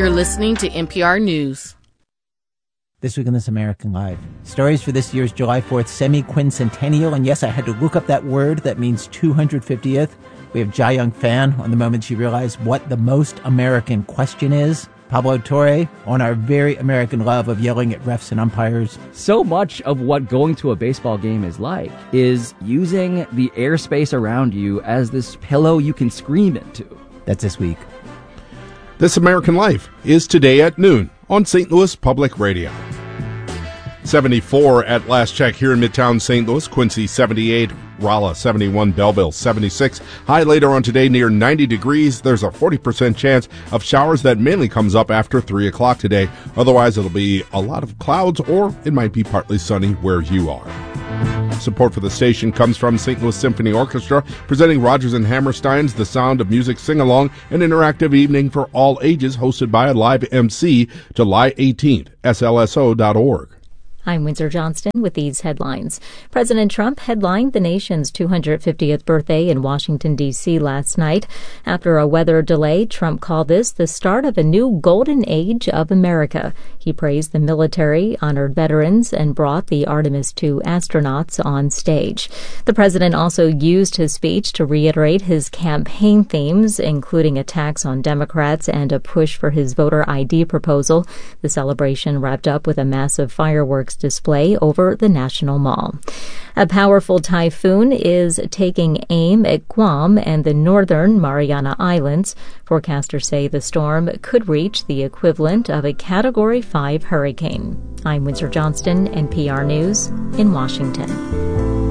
You're listening to NPR News. This week on This American Life, stories for this year's July 4th semi-quincentennial. And yes, I had to look up that word. That means 250th. We have Jia Young Fan on the moment she realized what the most American question is. Pablo Torre on our very American love of yelling at refs and umpires. So much of what going to a baseball game is like is using the airspace around you as this pillow you can scream into. That's this week. This American Life is today at noon on St. Louis Public Radio. 74 at last check here in Midtown St. Louis, Quincy 78, Rolla 71, Belleville 76. High later on today near 90 degrees. There's a 40% chance of showers that mainly comes up after 3 o'clock today. Otherwise, it'll be a lot of clouds or it might be partly sunny where you are. Support for the station comes from St. Louis Symphony Orchestra, presenting Rodgers and Hammerstein's The Sound of Music Sing-Along, an interactive evening for all ages hosted by a live MC, July 18th, slso.org. I'm Windsor Johnston with these headlines. President Trump headlined the nation's 250th birthday in Washington, D.C. last night. After a weather delay, Trump called this the start of a new golden age of America. He praised the military, honored veterans, and brought the Artemis II astronauts on stage. The president also used his speech to reiterate his campaign themes, including attacks on Democrats and a push for his voter ID proposal. The celebration wrapped up with a massive fireworks display over the National Mall. A powerful typhoon is taking aim at Guam and the northern Mariana Islands. Forecasters say the storm could reach the equivalent of a Category 5 hurricane. I'm Windsor Johnston, NPR News in Washington.